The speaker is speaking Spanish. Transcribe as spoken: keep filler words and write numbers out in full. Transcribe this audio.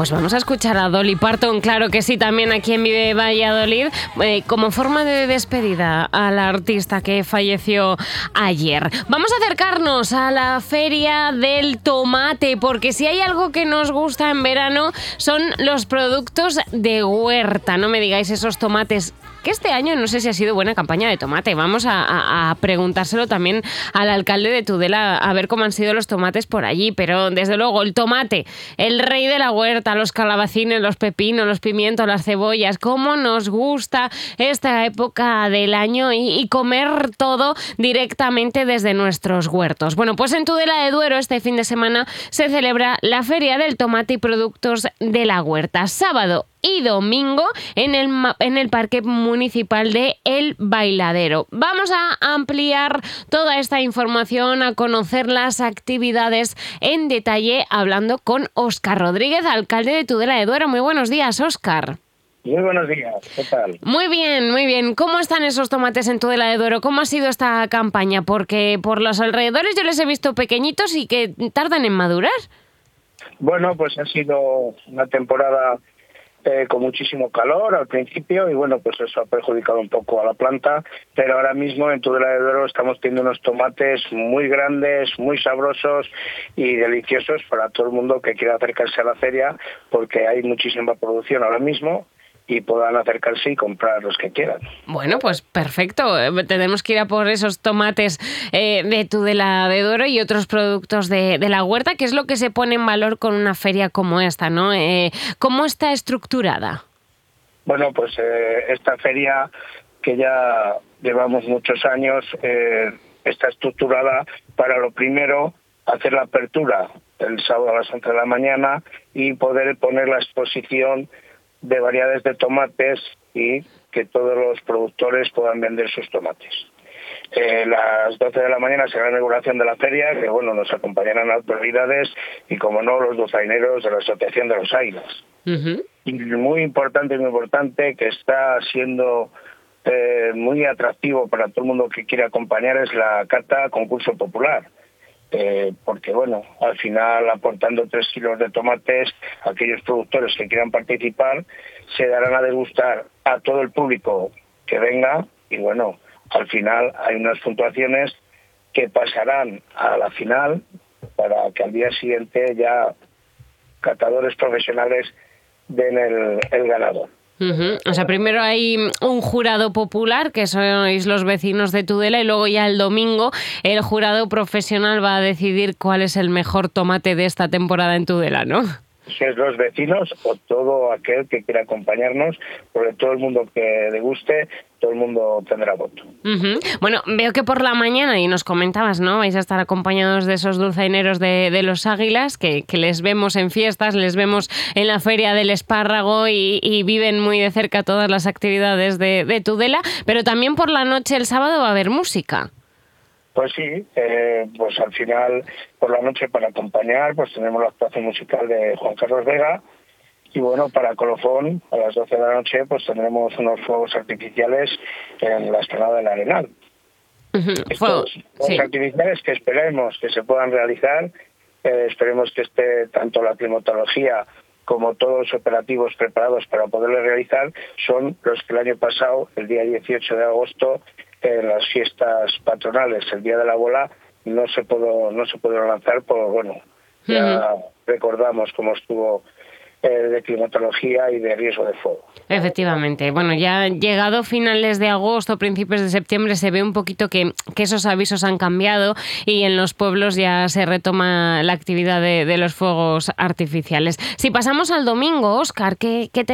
Pues vamos a escuchar a Dolly Parton, claro que sí, también aquí en Vive Valladolid, eh, como forma de despedida a la artista que falleció ayer. Vamos a acercarnos a la Feria del Tomate, porque si hay algo que nos gusta en verano son los productos de huerta. No me digáis esos tomates, que este año no sé si ha sido buena campaña de tomate. Vamos a, a, a preguntárselo también al alcalde de Tudela, a ver cómo han sido los tomates por allí, pero desde luego el tomate, el rey de la huerta, los calabacines, los pepinos, los pimientos, las cebollas, cómo nos gusta esta época del año y, y comer todo directamente desde nuestros huertos. Bueno, pues en Tudela de Duero este fin de semana se celebra la Feria del Tomate y Productos de la Huerta, sábado y domingo en el, en el Parque Municipal de El Bailadero. Vamos a ampliar toda esta información, a conocer las actividades en detalle, hablando con Óscar Rodríguez, alcalde de Tudela de Duero. Muy buenos días, Óscar. Muy buenos días, ¿qué tal? Muy bien, muy bien. ¿Cómo están esos tomates en Tudela de Duero? ¿Cómo ha sido esta campaña? Porque por los alrededores yo les he visto pequeñitos y que tardan en madurar. Bueno, pues ha sido una temporada Eh, con muchísimo calor al principio y bueno, pues eso ha perjudicado un poco a la planta, pero ahora mismo en Tudela de Duero estamos teniendo unos tomates muy grandes, muy sabrosos y deliciosos para todo el mundo que quiera acercarse a la feria, porque hay muchísima producción ahora mismo y puedan acercarse y comprar los que quieran. Bueno, pues perfecto. Tenemos que ir a por esos tomates eh, de Tudela de Duero y otros productos de, de la huerta, que es lo que se pone en valor con una feria como esta, ¿no? Eh, ¿Cómo está estructurada? Bueno, pues eh, esta feria, que ya llevamos muchos años, eh, está estructurada para, lo primero, hacer la apertura el sábado a las once de la mañana y poder poner la exposición de variedades de tomates y que todos los productores puedan vender sus tomates. Eh, las doce de la mañana será la inauguración de la feria, que bueno, nos acompañarán autoridades y, como no, los dulzaineros de la Asociación de los Águilas. Uh-huh. Y muy importante, muy importante, que está siendo eh, muy atractivo para todo el mundo que quiere acompañar, es la cata concurso popular. Eh, porque bueno, al final, aportando tres kilos de tomates, aquellos productores que quieran participar se darán a degustar a todo el público que venga y bueno, al final hay unas puntuaciones que pasarán a la final para que al día siguiente ya catadores profesionales den el, el ganador. Uh-huh. O sea, primero hay un jurado popular, que sois los vecinos de Tudela, y luego ya el domingo el jurado profesional va a decidir cuál es el mejor tomate de esta temporada en Tudela, ¿no? Si es los vecinos o todo aquel que quiera acompañarnos, porque todo el mundo que deguste, todo el mundo tendrá voto. Uh-huh. Bueno, veo que por la mañana, y nos comentabas, ¿no?, vais a estar acompañados de esos dulzaineros de, de los Águilas, que, que les vemos en fiestas, les vemos en la Feria del Espárrago y, y viven muy de cerca todas las actividades de, de Tudela, pero también por la noche, el sábado, va a haber música. Pues sí, eh, pues al final, por la noche, para acompañar, pues tenemos la actuación musical de Juan Carlos Vega. Y bueno, para colofón, a las doce de la noche, pues tendremos unos fuegos artificiales en la explanada del Arenal. Uh-huh. Estos fuegos sí. artificiales que esperemos que se puedan realizar, eh, esperemos que esté tanto la climatología como todos los operativos preparados para poderlos realizar, son los que el año pasado, el día dieciocho de agosto, en las fiestas patronales, el Día de la Bola, no se pudo, no se pudieron lanzar, por bueno, ya uh-huh. recordamos cómo estuvo eh, de climatología y de riesgo de fuego. Efectivamente. Bueno, ya llegado finales de agosto, principios de septiembre, se ve un poquito que, que esos avisos han cambiado y en los pueblos ya se retoma la actividad de, de los fuegos artificiales. Si pasamos al domingo, Óscar, ¿qué, qué te